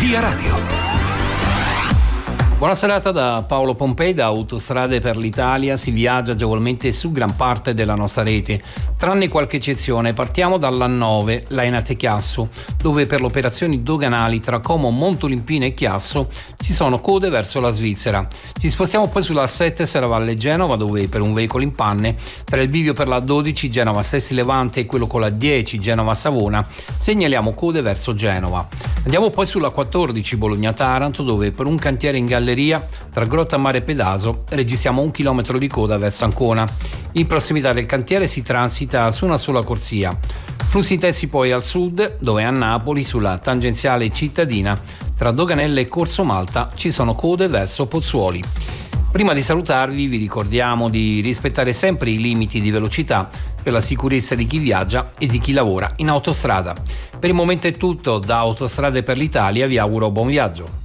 Via Radio. Buona serata da Paolo Pompei. Da Autostrade per l'Italia si viaggia agevolmente su gran parte della nostra rete, tranne qualche eccezione. Partiamo dalla 9, Lainate-Chiasso, dove per le operazioni doganali tra Como, Montolimpino e Chiasso ci sono code verso la Svizzera. Ci spostiamo poi sulla 7 Serravalle-Genova, dove per un veicolo in panne tra il bivio per la 12 Genova-Sesti Levante e quello con la 10 Genova-Savona segnaliamo code verso Genova. Andiamo poi sulla 14 Bologna-Taranto, dove per un cantiere in galleria tra Grottammare e Pedaso registriamo 1 chilometro di coda verso Ancona. In prossimità del cantiere si transita su una sola corsia. Flussi intensi poi al sud, dove a Napoli sulla tangenziale cittadina tra Doganelle e Corso Malta ci sono code verso Pozzuoli. Prima di salutarvi vi ricordiamo di rispettare sempre i limiti di velocità per la sicurezza di chi viaggia e di chi lavora in autostrada. Per il momento è tutto, da Autostrade per l'Italia vi auguro buon viaggio.